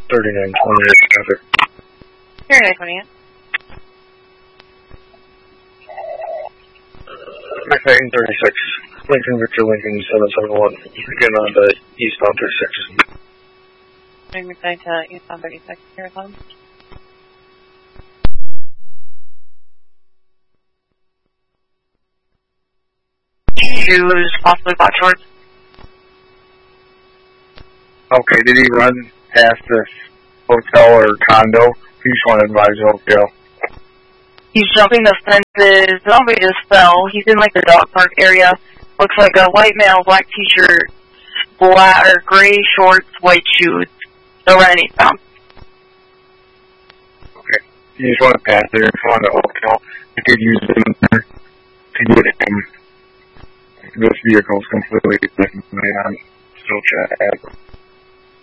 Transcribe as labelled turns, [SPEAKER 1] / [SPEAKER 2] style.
[SPEAKER 1] 3928 Heather.
[SPEAKER 2] 3928.
[SPEAKER 1] McKnight 36, Lincoln Victor Lincoln 771. Again on the eastbound 36.
[SPEAKER 2] McKnight to eastbound 36. Here it comes. Shoes, possibly black shorts.
[SPEAKER 1] Okay, did he run past this hotel or condo? He just want to advise hotel.
[SPEAKER 2] He's jumping the fences. Zombie just fell. He's in like the dog park area. Looks like a white male, black t-shirt, black or gray shorts, white shoes. So right eastbound.
[SPEAKER 1] Okay, he just want to pass there in front of the hotel. He could use him there to get him. This vehicle is completely different. I'm still trying to add.